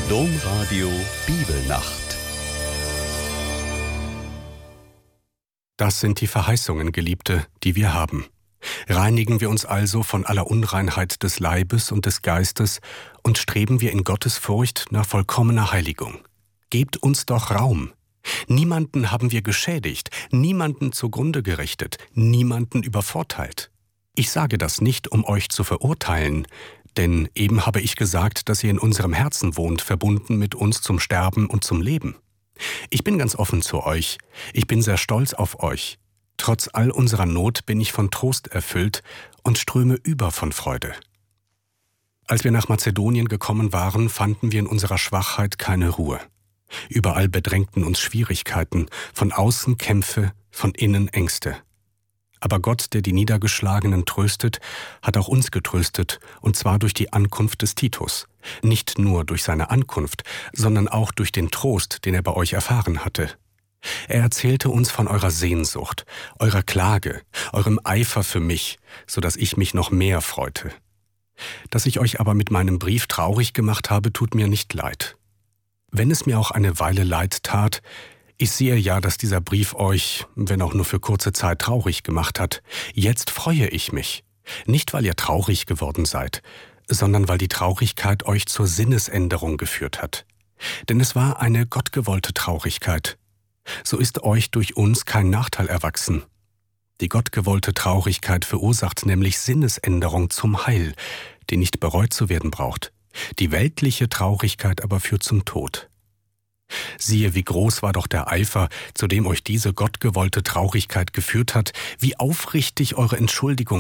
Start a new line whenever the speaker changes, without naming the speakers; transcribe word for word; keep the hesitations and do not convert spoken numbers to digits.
Domradio Bibelnacht.
Das sind die Verheißungen, Geliebte, die wir haben. Reinigen wir uns also von aller Unreinheit des Leibes und des Geistes und streben wir in Gottes Furcht nach vollkommener Heiligung. Gebt uns doch Raum. Niemanden haben wir geschädigt, niemanden zugrunde gerichtet, niemanden übervorteilt. Ich sage das nicht, um euch zu verurteilen, denn eben habe ich gesagt, dass ihr in unserem Herzen wohnt, verbunden mit uns zum Sterben und zum Leben. Ich bin ganz offen zu euch, ich bin sehr stolz auf euch. Trotz all unserer Not bin ich von Trost erfüllt und ströme über von Freude. Als wir nach Mazedonien gekommen waren, fanden wir in unserer Schwachheit keine Ruhe. Überall bedrängten uns Schwierigkeiten, von außen Kämpfe, von innen Ängste. Aber Gott, der die Niedergeschlagenen tröstet, hat auch uns getröstet, und zwar durch die Ankunft des Titus. Nicht nur durch seine Ankunft, sondern auch durch den Trost, den er bei euch erfahren hatte. Er erzählte uns von eurer Sehnsucht, eurer Klage, eurem Eifer für mich, so dass ich mich noch mehr freute. Dass ich euch aber mit meinem Brief traurig gemacht habe, tut mir nicht leid. Wenn es mir auch eine Weile leid tat, ich sehe ja, dass dieser Brief euch, wenn auch nur für kurze Zeit, traurig gemacht hat. Jetzt freue ich mich. Nicht, weil ihr traurig geworden seid, sondern weil die Traurigkeit euch zur Sinnesänderung geführt hat. Denn es war eine gottgewollte Traurigkeit. So ist euch durch uns kein Nachteil erwachsen. Die gottgewollte Traurigkeit verursacht nämlich Sinnesänderung zum Heil, die nicht bereut zu werden braucht. Die weltliche Traurigkeit aber führt zum Tod. Siehe, wie groß war doch der Eifer, zu dem euch diese gottgewollte Traurigkeit geführt hat, wie aufrichtig eure Entschuldigung